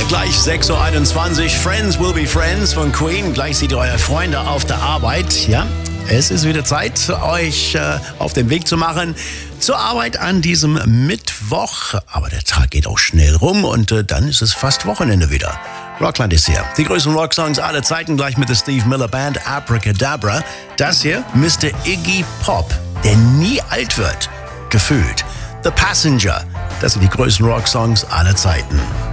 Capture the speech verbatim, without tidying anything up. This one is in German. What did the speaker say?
Gleich sechs Uhr einundzwanzig. Friends will be friends von Queen. Gleich seht ihr eure Freunde auf der Arbeit. Ja, es ist wieder Zeit, euch äh, auf den Weg zu machen zur Arbeit an diesem Mittwoch. Aber der Tag geht auch schnell rum und äh, dann ist es fast Wochenende wieder. Rockland ist hier. Die größten Rocksongs aller Zeiten, gleich mit der Steve Miller Band Abracadabra. Das hier, Mister Iggy Pop, der nie alt wird. Gefühlt. The Passenger. Das sind die größten Rocksongs aller Zeiten.